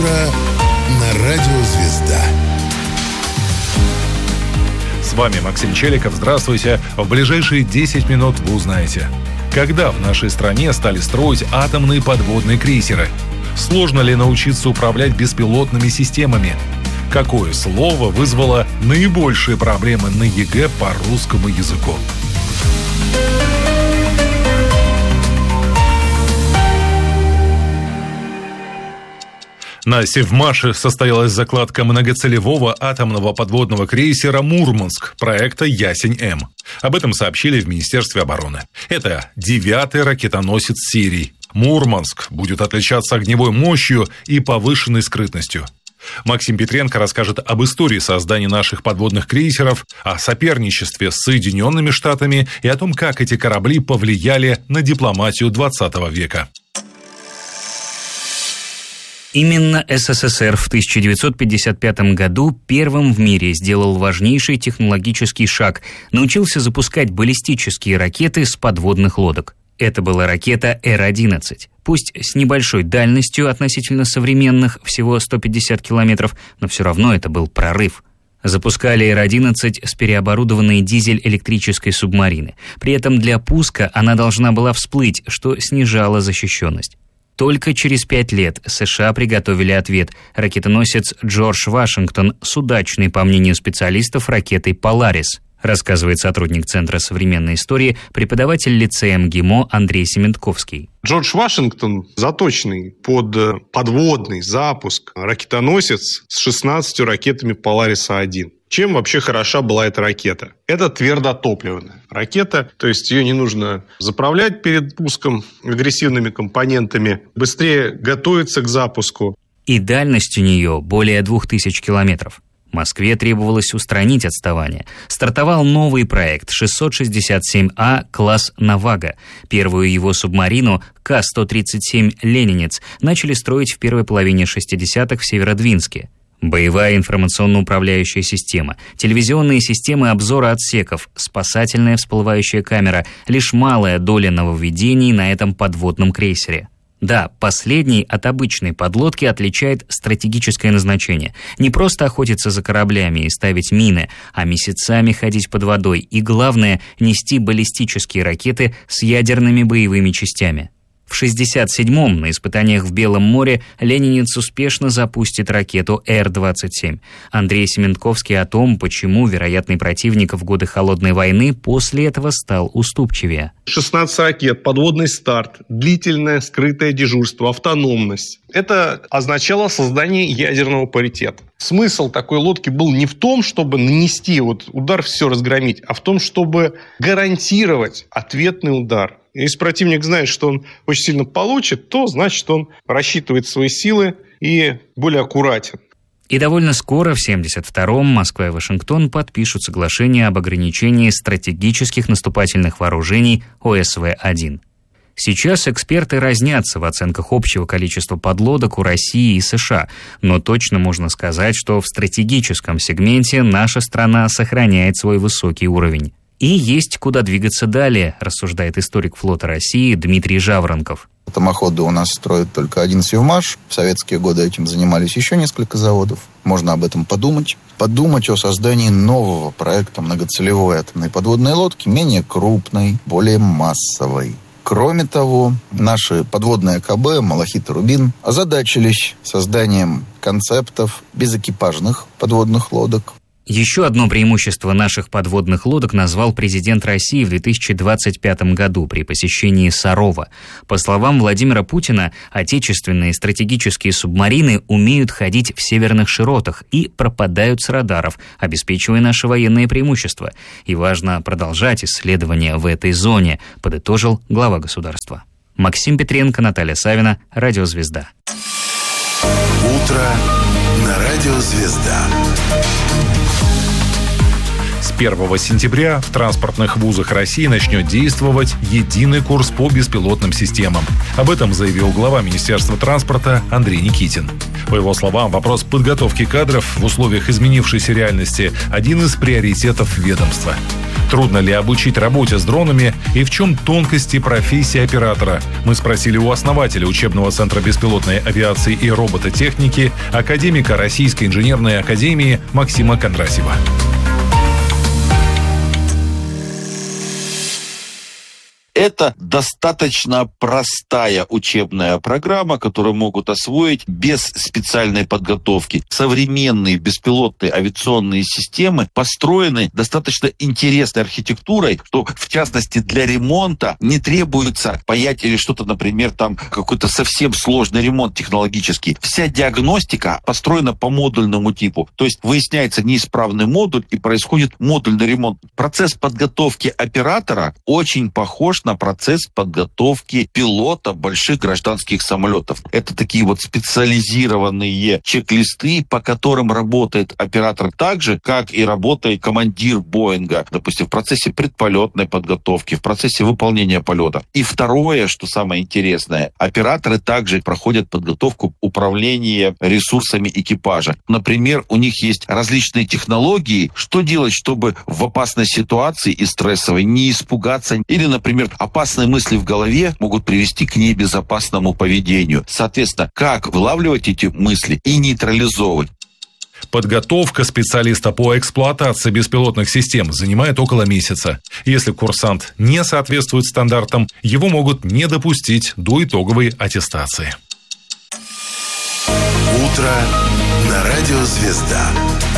утро на Радио Звезда. С вами Максим Челиков. Здравствуйте. В ближайшие 10 минут вы узнаете, когда в нашей стране стали строить атомные подводные крейсеры. Сложно ли научиться управлять беспилотными системами? Какое слово вызвало наибольшие проблемы на ЕГЭ по русскому языку? На Севмаше состоялась закладка многоцелевого атомного подводного крейсера «Мурманск» проекта «Ясень-М». Об этом сообщили в Министерстве обороны. Это 9-й ракетоносец серии. «Мурманск» будет отличаться огневой мощью и повышенной скрытностью. Максим Петренко расскажет об истории создания наших подводных крейсеров, о соперничестве с Соединенными Штатами и о том, как эти корабли повлияли на дипломатию 20 века. Именно СССР в 1955 году первым в мире сделал важнейший технологический шаг, научился запускать баллистические ракеты с подводных лодок. Это была ракета Р-11. Пусть с небольшой дальностью относительно современных, всего 150 километров, но все равно это был прорыв. Запускали Р-11 с переоборудованной дизель-электрической субмарины. При этом для пуска она должна была всплыть, что снижало защищенность. Только через 5 лет США приготовили ответ – ракетоносец Джордж Вашингтон с удачной, по мнению специалистов, ракетой «Поларис», рассказывает сотрудник Центра современной истории, преподаватель лицея МГИМО Андрей Сементковский. Джордж Вашингтон заточенный под подводный запуск ракетоносец с 16 ракетами «Полариса-1». Чем вообще хороша была эта ракета? Это твердотопливная ракета, то есть ее не нужно заправлять перед пуском агрессивными компонентами, быстрее готовиться к запуску. И дальность у нее более 2000 километров. Москве требовалось устранить отставание. Стартовал новый проект 667А класс «Навага». Первую его субмарину К-137 «Ленинец» начали строить в первой половине 60-х в Северодвинске. Боевая информационно-управляющая система, телевизионные системы обзора отсеков, спасательная всплывающая камера – лишь малая доля нововведений на этом подводном крейсере. Да, последний от обычной подлодки отличает стратегическое назначение. Не просто охотиться за кораблями и ставить мины, а месяцами ходить под водой и, главное, нести баллистические ракеты с ядерными боевыми частями. В 1967-м на испытаниях в Белом море ленинец успешно запустит ракету Р-27. Андрей Сементковский о том, почему вероятный противник в годы Холодной войны после этого стал уступчивее. 16 ракет, подводный старт, длительное скрытое дежурство, автономность. Это означало создание ядерного паритета. Смысл такой лодки был не в том, чтобы нанести удар, все разгромить, а в том, чтобы гарантировать ответный удар. Если противник знает, что он очень сильно получит, то значит он рассчитывает свои силы и более аккуратен. И довольно скоро, в 1972-м, Москва и Вашингтон подпишут соглашение об ограничении стратегических наступательных вооружений ОСВ-1. Сейчас эксперты разнятся в оценках общего количества подлодок у России и США, но точно можно сказать, что в стратегическом сегменте наша страна сохраняет свой высокий уровень. И есть куда двигаться далее, рассуждает историк флота России Дмитрий Жаворонков. Атомоходы у нас строят только один Севмаш. В советские годы этим занимались еще несколько заводов. Можно об этом подумать. Подумать о создании нового проекта многоцелевой атомной подводной лодки, менее крупной, более массовой. Кроме того, наши подводные АКБ «Малахит» и «Рубин» озадачились созданием концептов безэкипажных подводных лодок. Еще одно преимущество наших подводных лодок назвал президент России в 2025 году при посещении Сарова. По словам Владимира Путина, отечественные стратегические субмарины умеют ходить в северных широтах и пропадают с радаров, обеспечивая наше военное преимущество. И важно продолжать исследования в этой зоне, подытожил глава государства. Максим Петренко, Наталья Савина, Радио Звезда. Утро на Радио Звезда. С 1 сентября в транспортных вузах России начнет действовать единый курс по беспилотным системам. Об этом заявил глава Министерства транспорта Андрей Никитин. По его словам, вопрос подготовки кадров в условиях изменившейся реальности – один из приоритетов ведомства. Трудно ли обучить работе с дронами и в чем тонкости профессии оператора? Мы спросили у основателя учебного центра беспилотной авиации и робототехники, академика Российской инженерной академии Максима Кондрасьева. Это достаточно простая учебная программа, которую могут освоить без специальной подготовки. Современные беспилотные авиационные системы построены достаточно интересной архитектурой, что, в частности, для ремонта не требуется паять или что-то, например, там какой-то совсем сложный ремонт технологический. Вся диагностика построена по модульному типу. То есть выясняется неисправный модуль и происходит модульный ремонт. Процесс подготовки оператора очень похож на процесс подготовки пилота больших гражданских самолетов. Это такие вот специализированные чек-листы, по которым работает оператор так же, как и работает командир Боинга, допустим, в процессе предполетной подготовки, в процессе выполнения полета. И второе, что самое интересное, операторы также проходят подготовку управления ресурсами экипажа. Например, у них есть различные технологии, что делать, чтобы в опасной ситуации и стрессовой не испугаться или, например, опасные мысли в голове могут привести к небезопасному поведению. Соответственно, как вылавливать эти мысли и нейтрализовывать? Подготовка специалиста по эксплуатации беспилотных систем занимает около месяца. Если курсант не соответствует стандартам, его могут не допустить до итоговой аттестации. Утро на радио «Звезда».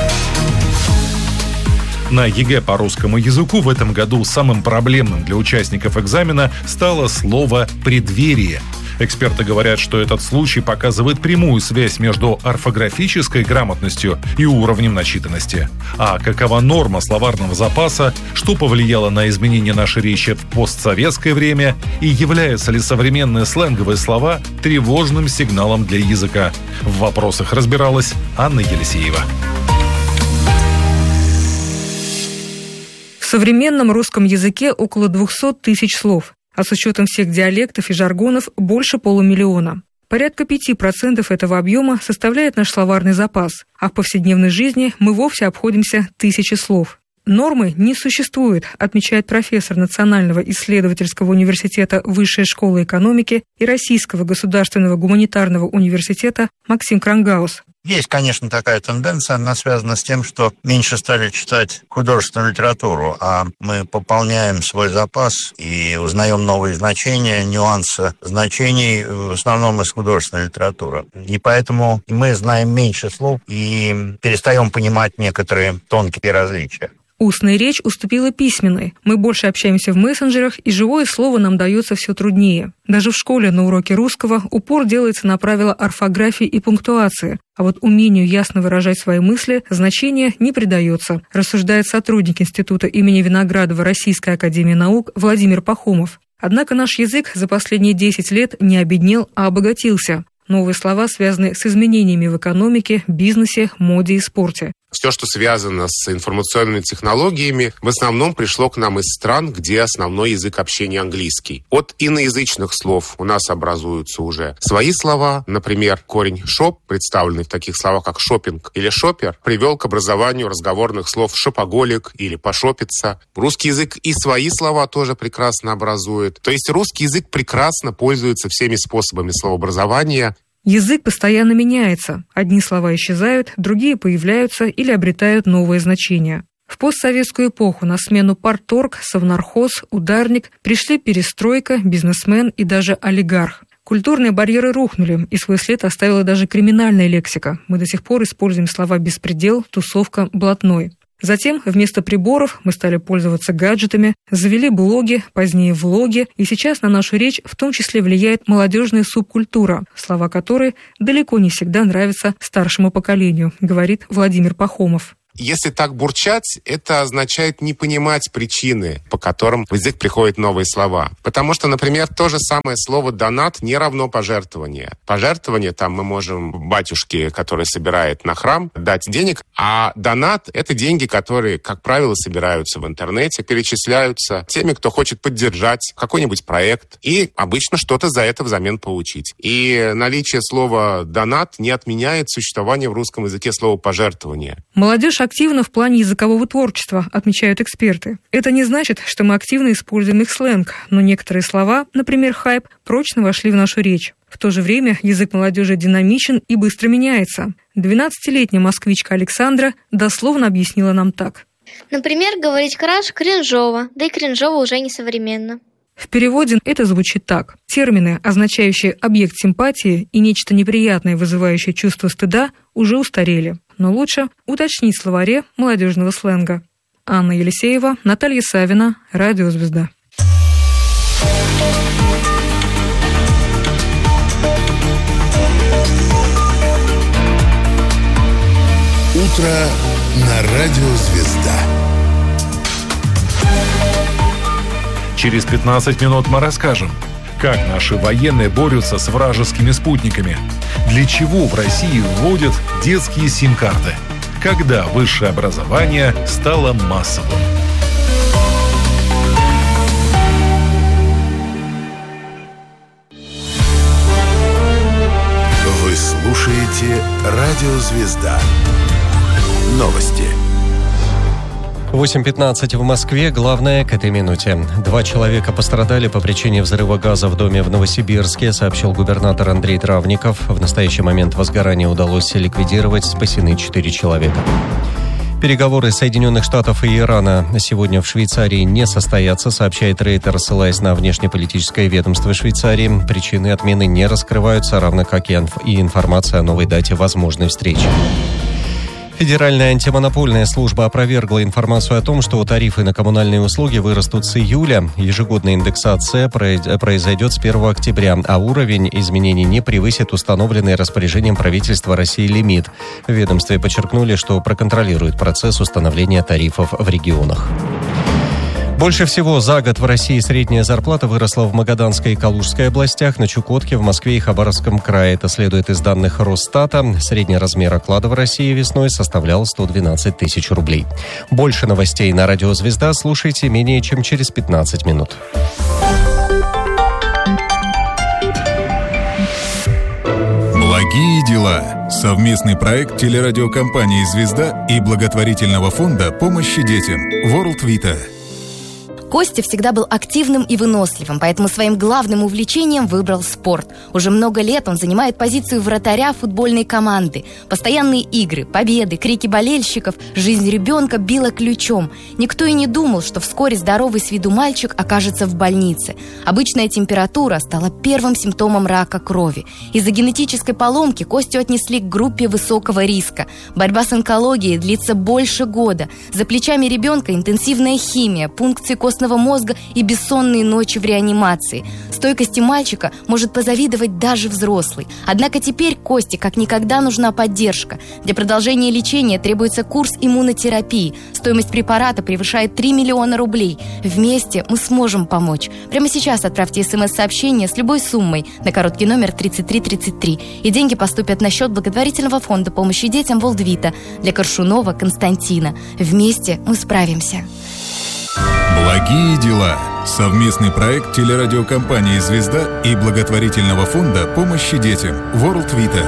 На ЕГЭ по русскому языку в этом году самым проблемным для участников экзамена стало слово «преддверие». Эксперты говорят, что этот случай показывает прямую связь между орфографической грамотностью и уровнем начитанности. А какова норма словарного запаса, что повлияло на изменение нашей речи в постсоветское время и являются ли современные сленговые слова тревожным сигналом для языка? В вопросах разбиралась Анна Елисеева. В современном русском языке около 200 тысяч слов, а с учетом всех диалектов и жаргонов больше 500 000. Порядка 5% этого объема составляет наш словарный запас, а в повседневной жизни мы вовсе обходимся 1000 слов. Нормы не существует, отмечает профессор Национального исследовательского университета Высшей школы экономики и Российского государственного гуманитарного университета Максим Крангаус. Есть, конечно, такая тенденция, она связана с тем, что меньше стали читать художественную литературу, а мы пополняем свой запас и узнаем новые значения, нюансы значений, в основном из художественной литературы. И поэтому мы знаем меньше слов и перестаем понимать некоторые тонкие различия. Устная речь уступила письменной. Мы больше общаемся в мессенджерах, и живое слово нам дается все труднее. Даже в школе на уроке русского упор делается на правила орфографии и пунктуации, а вот умению ясно выражать свои мысли значения не придается, рассуждает сотрудник Института имени Виноградова Российской академии наук Владимир Пахомов. Однако наш язык за последние 10 лет не обеднел, а обогатился. Новые слова связаны с изменениями в экономике, бизнесе, моде и спорте. Все, что связано с информационными технологиями, в основном пришло к нам из стран, где основной язык общения английский. От иноязычных слов у нас образуются уже свои слова. Например, корень «шоп», представленный в таких словах, как «шопинг» или «шопер», привел к образованию разговорных слов «шопоголик» или «пошопиться». Русский язык и свои слова тоже прекрасно образует. То есть русский язык прекрасно пользуется всеми способами словообразования. Язык постоянно меняется. Одни слова исчезают, другие появляются или обретают новые значения. В постсоветскую эпоху на смену парторг, совнархоз, ударник пришли перестройка, бизнесмен и даже олигарх. Культурные барьеры рухнули, и свой след оставила даже криминальная лексика. Мы до сих пор используем слова «беспредел», «тусовка», «блатной». Затем вместо приборов мы стали пользоваться гаджетами, завели блоги, позднее влоги, и сейчас на нашу речь в том числе влияет молодежная субкультура, слова которой далеко не всегда нравятся старшему поколению, говорит Владимир Пахомов. Если так бурчать, это означает не понимать причины, по которым в язык приходят новые слова. Потому что, например, то же самое слово «донат» не равно пожертвование. Пожертвование, там мы можем батюшке, который собирает на храм, дать денег, а донат — это деньги, которые, как правило, собираются в интернете, перечисляются теми, кто хочет поддержать какой-нибудь проект, и обычно что-то за это взамен получить. И наличие слова «донат» не отменяет существование в русском языке слова «пожертвование». Молодежь Наш активно в плане языкового творчества, отмечают эксперты. Это не значит, что мы активно используем их сленг, но некоторые слова, например, хайп, прочно вошли в нашу речь. В то же время язык молодежи динамичен и быстро меняется. 12-летняя москвичка Александра дословно объяснила нам так. Например, говорить краш кринжово, да и кринжово уже не современно. В переводе это звучит так. Термины, означающие объект симпатии и нечто неприятное, вызывающее чувство стыда, уже устарели. Но лучше уточнить в словаре молодежного сленга. Анна Елисеева, Наталья Савина, Радио «Звезда». Утро на Радио «Звезда». Через 15 минут мы расскажем, как наши военные борются с вражескими спутниками, для чего в России вводят детские сим-карты, когда высшее образование стало массовым. Вы слушаете Радио «Звезда». Новости. 8:15 в Москве. Главное к этой минуте. 2 человека пострадали по причине взрыва газа в доме в Новосибирске, сообщил губернатор Андрей Травников. В настоящий момент возгорание удалось ликвидировать, спасены 4 человека. Переговоры Соединенных Штатов и Ирана сегодня в Швейцарии не состоятся, сообщает Рейтер, ссылаясь на внешнеполитическое ведомство Швейцарии. Причины отмены не раскрываются, равно как и информация о новой дате возможной встречи. Федеральная антимонопольная служба опровергла информацию о том, что тарифы на коммунальные услуги вырастут с июля. Ежегодная индексация произойдет с 1 октября, а уровень изменений не превысит установленный распоряжением правительства России лимит. В ведомстве подчеркнули, что проконтролируют процесс установления тарифов в регионах. Больше всего за год в России средняя зарплата выросла в Магаданской и Калужской областях, на Чукотке, в Москве и Хабаровском крае. Это следует из данных Росстата. Средний размер оклада в России весной составлял 112 тысяч рублей. Больше новостей на Радио «Звезда» слушайте менее чем через 15 минут. Благие дела. Совместный проект телерадиокомпании «Звезда» и благотворительного фонда помощи детям World Vita. Костя всегда был активным и выносливым, поэтому своим главным увлечением выбрал спорт. Уже много лет он занимает позицию вратаря футбольной команды. Постоянные игры, победы, крики болельщиков, жизнь ребенка била ключом. Никто и не думал, что вскоре здоровый с виду мальчик окажется в больнице. Обычная температура стала первым симптомом рака крови. Из-за генетической поломки Костю отнесли к группе высокого риска. Борьба с онкологией длится больше года. За плечами ребенка интенсивная химия, пункции костного мозга и бессонные ночи в реанимации. Стойкости мальчика может позавидовать даже взрослый. Однако теперь Косте как никогда нужна поддержка. Для продолжения лечения требуется курс иммунотерапии. Стоимость препарата превышает 3 миллиона рублей. Вместе мы сможем помочь. Прямо сейчас отправьте смс-сообщение с любой суммой на короткий номер 3333. И деньги поступят на счет благотворительного фонда помощи детям World Vita для Коршунова Константина. Вместе мы справимся. Благие дела. Совместный проект телерадиокомпании «Звезда» и благотворительного фонда помощи детям World Vita.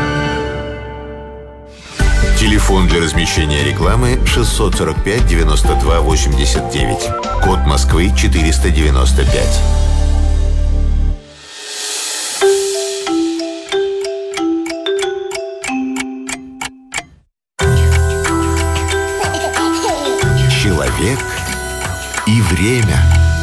Телефон для размещения рекламы 645 92 89. Код Москвы 495. Человек и время.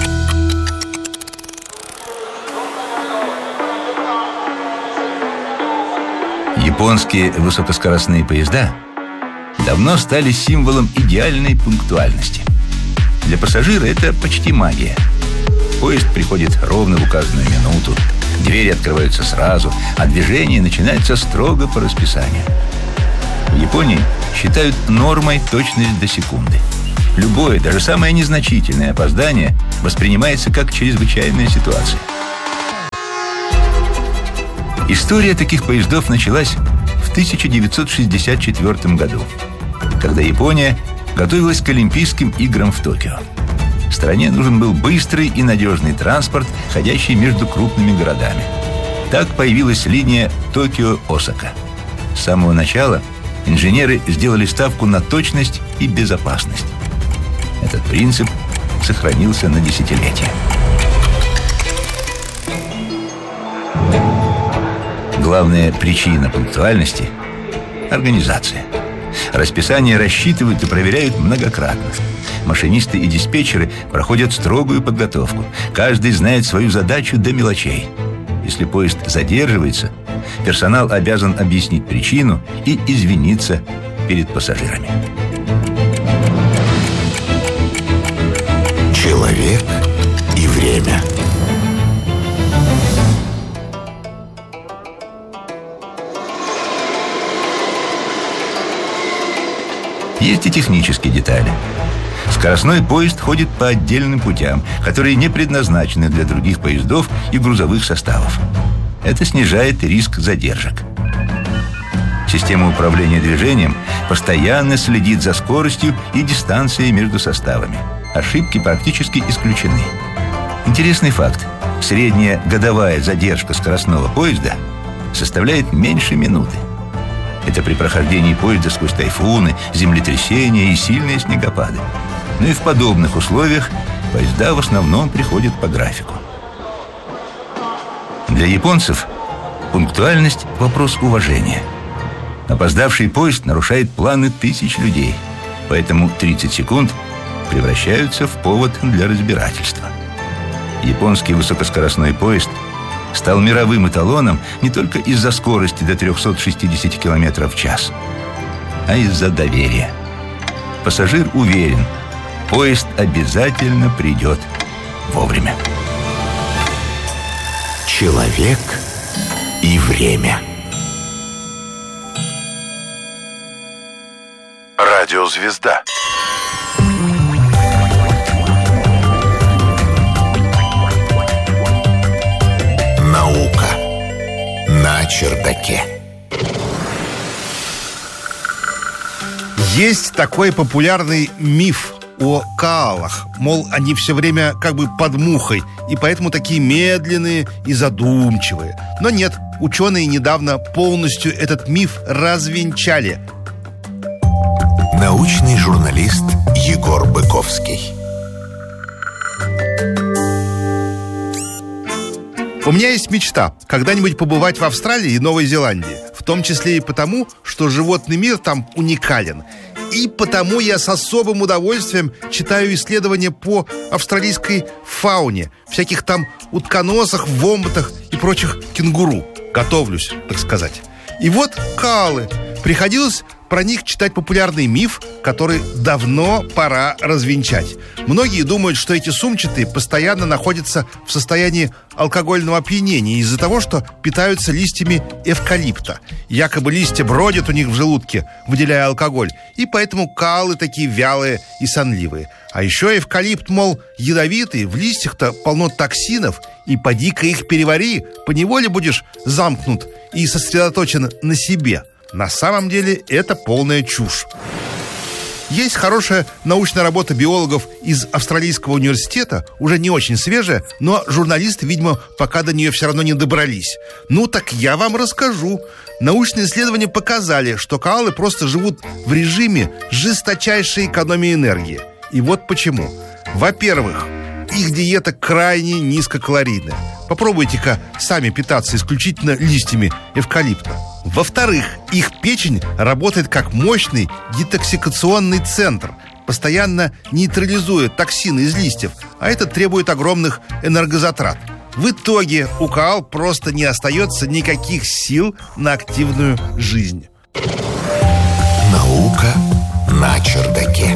Японские высокоскоростные поезда давно стали символом идеальной пунктуальности. Для пассажира это почти магия. Поезд приходит ровно в указанную минуту, двери открываются сразу, а движение начинается строго по расписанию. В Японии считают нормой точность до секунды. Любое, даже самое незначительное опоздание воспринимается как чрезвычайная ситуация. История таких поездов началась в 1964 году, когда Япония готовилась к Олимпийским играм в Токио. Стране нужен был быстрый и надежный транспорт, ходящий между крупными городами. Так появилась линия Токио-Осака. С самого начала Инженеры сделали ставку на точность и безопасность. Этот принцип сохранился на десятилетия. Главная причина пунктуальности – организация. Расписание рассчитывают и проверяют многократно. Машинисты и диспетчеры проходят строгую подготовку. Каждый знает свою задачу до мелочей. Если поезд задерживается, персонал обязан объяснить причину и извиниться перед пассажирами. Человек и время. Есть и технические детали. Скоростной поезд ходит по отдельным путям, которые не предназначены для других поездов и грузовых составов. Это снижает риск задержек. Система управления движением постоянно следит за скоростью и дистанцией между составами. Ошибки практически исключены. Интересный факт. Средняя годовая задержка скоростного поезда составляет меньше минуты. Это при прохождении поезда сквозь тайфуны, землетрясения и сильные снегопады. Но и в подобных условиях поезда в основном приходят по графику. Для японцев пунктуальность – вопрос уважения. Опоздавший поезд нарушает планы тысяч людей, поэтому 30 секунд превращаются в повод для разбирательства. Японский высокоскоростной поезд стал мировым эталоном не только из-за скорости до 360 км в час, а из-за доверия. Пассажир уверен, поезд обязательно придет вовремя. Человек и время. Радиозвезда. Наука на чердаке. Есть такой популярный миф о коалах. Мол, они все время как бы под мухой, и поэтому такие медленные и задумчивые. Но нет, ученые недавно полностью этот миф развенчали. Научный журналист Егор Быковский. У меня есть мечта когда-нибудь побывать в Австралии и Новой Зеландии. В том числе и потому, что животный мир там уникален. И потому я с особым удовольствием читаю исследования по австралийской фауне. Всяких там утконосах, вомбатах и прочих кенгуру. Готовлюсь, так сказать. И вот коалы. Приходилось про них читать популярный миф, который давно пора развенчать. Многие думают, что эти сумчатые постоянно находятся в состоянии алкогольного опьянения из-за того, что питаются листьями эвкалипта. Якобы листья бродят у них в желудке, выделяя алкоголь, и поэтому коалы такие вялые и сонливые. А еще эвкалипт, мол, ядовитый, в листьях-то полно токсинов, и поди-ка их перевари, поневоле будешь замкнут и сосредоточен на себе. На самом деле это полная чушь. Есть хорошая научная работа биологов из Австралийского университета, уже не очень свежая, но журналисты, видимо, пока до нее все равно не добрались. Ну так я вам расскажу. Научные исследования показали, что коалы просто живут в режиме жесточайшей экономии энергии. И вот почему. Во-первых, их диета крайне низкокалорийная. Попробуйте-ка сами питаться исключительно листьями эвкалипта. Во-вторых, их печень работает как мощный детоксикационный центр, постоянно нейтрализуя токсины из листьев, а это требует огромных энергозатрат. В итоге у коал просто не остается никаких сил на активную жизнь. Наука на чердаке.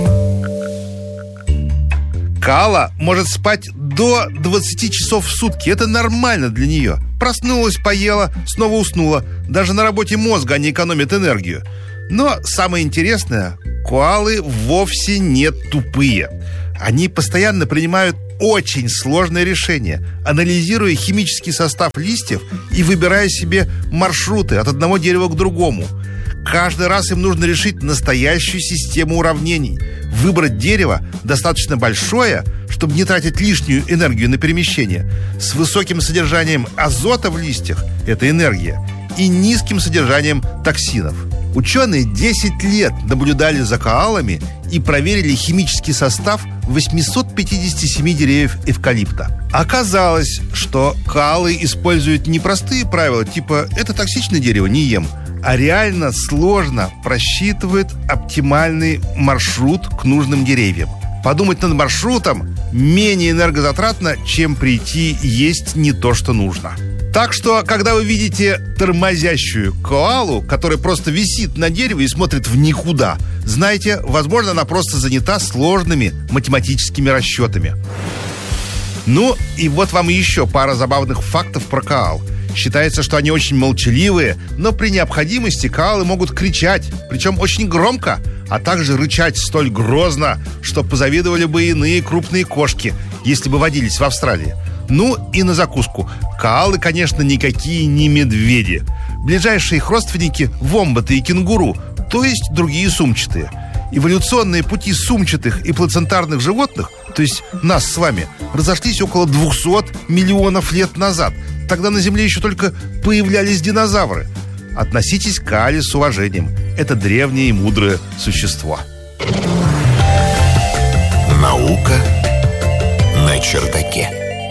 Коала может спать до 20 часов в сутки. Это нормально для нее. Проснулась, поела, снова уснула. Даже на работе мозга они экономят энергию. Но самое интересное, коалы вовсе не тупые. Они постоянно принимают очень сложные решения, анализируя химический состав листьев и выбирая себе маршруты от одного дерева к другому. Каждый раз им нужно решить настоящую систему уравнений. Выбрать дерево достаточно большое, чтобы не тратить лишнюю энергию на перемещение, с высоким содержанием азота в листьях – это энергия, и низким содержанием токсинов. Ученые 10 лет наблюдали за коалами и проверили химический состав 857 деревьев эвкалипта. Оказалось, что коалы используют не простые правила, типа «это токсичное дерево, не ем», а реально сложно просчитывают оптимальный маршрут к нужным деревьям. Подумать над маршрутом менее энергозатратно, чем прийти есть не то, что нужно. Так что, когда вы видите тормозящую коалу, которая просто висит на дереве и смотрит в никуда, знайте, возможно, она просто занята сложными математическими расчетами. Ну, и вот вам еще пара забавных фактов про коал. Считается, что они очень молчаливые, но при необходимости коалы могут кричать, причем очень громко, а также рычать столь грозно, что позавидовали бы иные крупные кошки, если бы водились в Австралии. Ну и на закуску. Коалы, конечно, никакие не медведи. Ближайшие их родственники – вомбаты и кенгуру, то есть другие сумчатые. Эволюционные пути сумчатых и плацентарных животных, то есть нас с вами, разошлись около 200 миллионов лет назад. Тогда на Земле еще только появлялись динозавры. Относитесь к коале с уважением. Это древнее и мудрое существо. Наука на чердаке.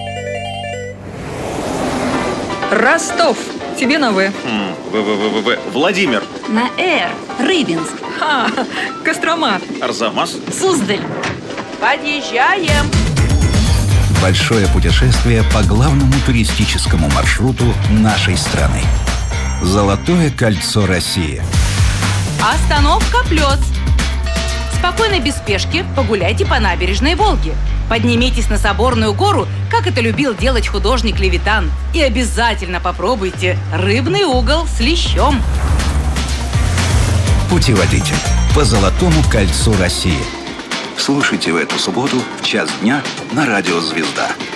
Ростов. Тебе на В. Владимир. На Р. Рыбинск. Кострома. Арзамас. Суздаль. Подъезжаем. Большое путешествие по главному туристическому маршруту нашей страны. Золотое кольцо России. Остановка Плёц. Спокойно, без спешки, погуляйте по набережной Волги. Поднимитесь на Соборную гору, как это любил делать художник Левитан. И обязательно попробуйте рыбный угол с лещом. Путеводитель по Золотому кольцу России. Слушайте в эту субботу в час дня на радио «Звезда».